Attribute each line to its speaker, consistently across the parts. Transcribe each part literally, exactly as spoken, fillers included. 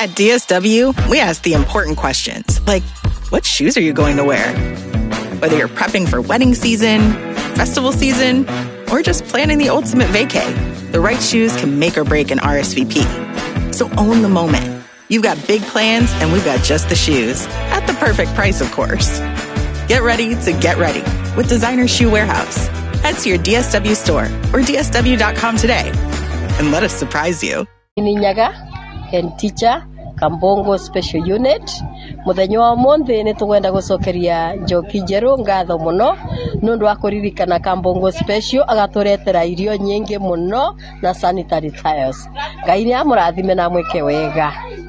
Speaker 1: At D S W, we ask the important questions, like, what shoes are you going to wear? Whether you're prepping for wedding season, festival season, or just planning the ultimate vacay, the right shoes can make or break an R S V P. So own the moment. You've got big plans, and we've got just the shoes. At the perfect price, of course. Get ready to get ready with Designer Shoe Warehouse. Head to your D S W store or D S W dot com today and let us surprise you.
Speaker 2: Ninyaga, head teacher, Kambongo Special Unit. Muthenya wa monthi ni tugwenda gucokeria Njoki Njeru ngatho muno nundu wa kuririkana Kambongo Special agaturetera irio nyingi muno na sanitary tires. Ngai ni amurathime na mweke wega.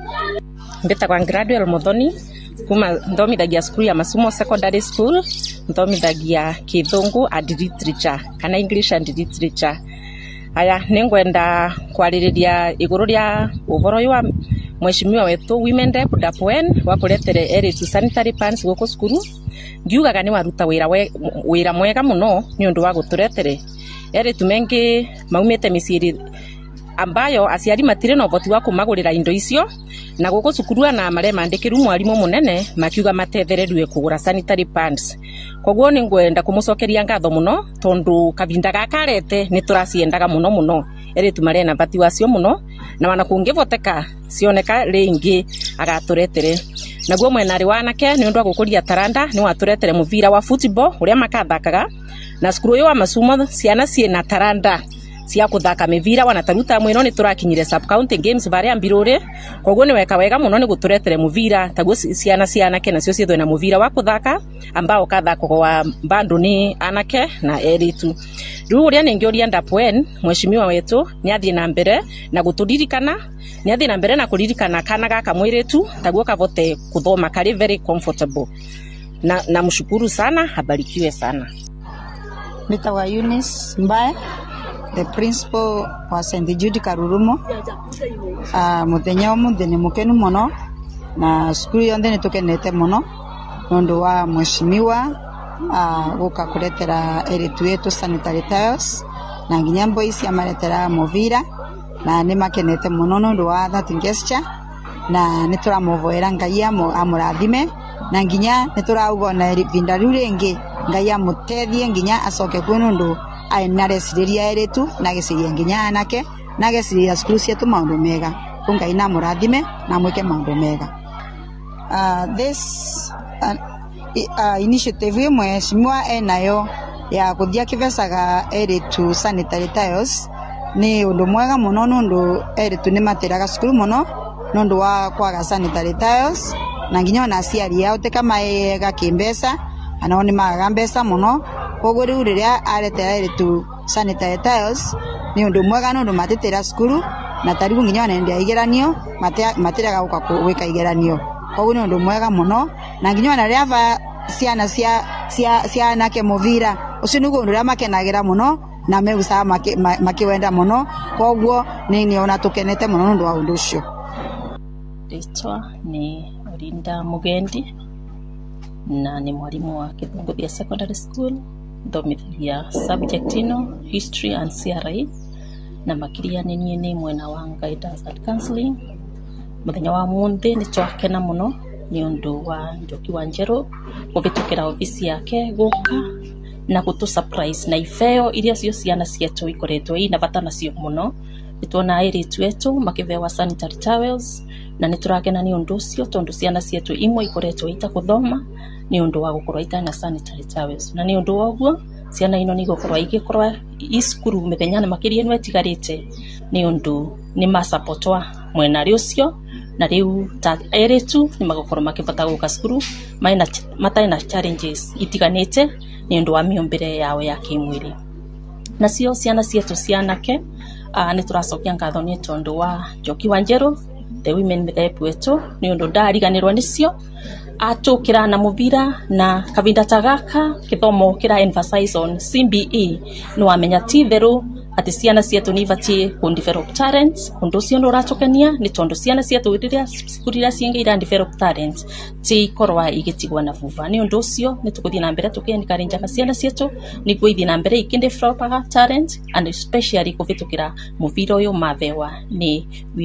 Speaker 3: Mbetagwa Gradual Muthoni kuma ndomithagia skulu ya Masumo Secondary School, ndomithagia Kithungu and Literature kana English and Literature. Aya ningwenda kwaririria iguru ria uvoro wa Mheshimiwa wetu Women Rep Dapwen wa kuretere eri tu sanitary pants goko skulu. Ngiugaga ni waruta wira wira mwega muno ni undu wa guturetere eri tumengi maumete misiri ambayo asiari matire no voti wa kumagurira indo icio na goko cukuru na mare mandikiru mwarimu munene makiuga matetheriwe kugura sanitary pants. Koguo ni ngwenda kumucokeria ngatho muno tondu kavinda gakarete ni turaciendaga muno muno eri tumare na vati wacio muno na wana kungivoteka cioneka ringi agaturetere. Naguo mwenari wanake ni undu wa gukuria taranda ni waturetere muvira wa football uria makathakaga na skuru yo wa Masumo ciana ciena taranda cia kuthaka mivira wanataruta mwino ni turakinyire sub county games varia mbirure. Koguo ni weka wega muno ni guturetere muvira taguo ciana ciana ke nacio ciethwe na muvira wa kuthaka ambao kathako wa bandu ni anake na eritu. Riu uria ningi uria Dapwen Mheshimiwa wetu ni athie na mbere na guturirikana ni athie na mbere na kuririkana kana gaka mwiritu taguo kavote kuthoma kari very comfortable na na mshukuru sana, habarikiwe sana.
Speaker 4: Nitawa Eunice Mbae, the principal wa Saint Jude Karurumo. Ah muthenya omuthi ni mukenu muno na skulu yonde ni tukenete muno nondu wa Mheshimiwa ah guka kuretera eritu yetu sanitary tires na nginyambo isi amaretera movira na ni makenete muno nondu wa that gesture na ni turamuvoera Ngai amurathime na nginya ni turaugona vinda riu ringi Ngai amutethie nginya acoke kwi nondu ainareciria eritu na giciria nginya anake na giciria skulu cietu maundu mega Ngai na murathime na mwike maundu mega. Uh, this uh, uh, initiative Mheshimiwa enayo ya kuthia kivesaga eritu sanitary tires ni undu mwega muno nondu eritu ni matiraga skulu muno nondu wa kwaga sanitary tires na nginya ona aciari yao te kama ega kimbesa ana oni maga mbesa muno. Koguo riu riria aretera eritu sanitary tires ni undu mwega nondu matitira skulu na tarigu nginya ona ndia igeranio matiraga guka gwika igeranio. Koguo ni undu mwega muno na nginya ona riria va ciana cia cia cia nake muvira ucio ni undu riria makenagira muno na megusa makiwenda muno. Koguo ni ni ona tukenete muno nondu wa undu ucio.
Speaker 5: Ritwa ni Orinda Mugendi na ni mwalimu wa Kithungu Secondary School, ndomithagia subject ino history and C R I na makiria ni ni mwena wa guidance and counseling. Muthenya wa munthi ni twakena muno ni undu wa Njoki wa Njeru gubitukira ofisi yake guka na gutu surprise na ifeo iria cio ciana cietu ikoretwo ina bata nacio muno. Nitwona eritu etu makivewa sanitary towels na nituragena ni undu ucio tondu ciana cietu imwe ikoretwo ita kuthoma ni undu wa gukorwa ita na sanitary towels na ni undu woguo ciana ino ni gukorwa igikorwa iskuru mithenya na makiria ni wetigarite ni undu ni masapotwa mwena riucio na riu ta eritu ni magokorwa makivata guka skuru maina mataina challenges itiganite ni undu wa miombere yao ya kimwiri. Na cio ciana cietu cianake uh, ni turacokia ngatho ni tondu wa Njoki wa Njeru the Women Rep wetu ni undu ndariganirwa nicio atukira na muvira na kavinda tagaka kithomo kira emphasize on C B E no amenya titheru ati ciana cietu ni vatie ku develop talent undu cio no ratokania ni tondu ciana cietu riria skurira cienge ira develop talent ti korwa igitigwa na vuva ni undu cio ni tukuthie na mbere tukienikarinja ka ciana cietu ni kuithie na mbere ikinde develop talent and especially kuvitukira muvira uyu mavewa ni